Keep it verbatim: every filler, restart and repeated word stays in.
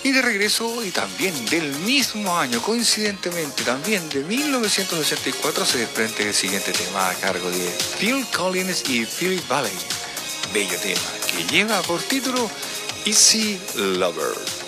Y de regreso, y también del mismo año, coincidentemente, también de mil novecientos ochenta y cuatro, se desprende el siguiente tema a cargo de Phil Collins y Phil Valley. Bello tema que lleva por título Easy Lover.